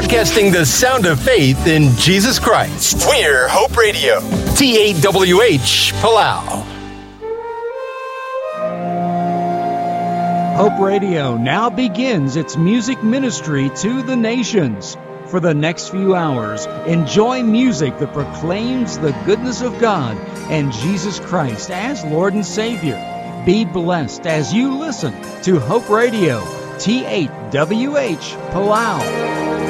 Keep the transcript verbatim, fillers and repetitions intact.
broadcasting the sound of faith in Jesus Christ. We're Hope Radio. T A W H, Palau. Hope Radio now begins its music ministry to the nations. For the next few hours, enjoy music that proclaims the goodness of God and Jesus Christ as Lord and Savior. Be blessed as you listen to Hope Radio, T A W H, Palau.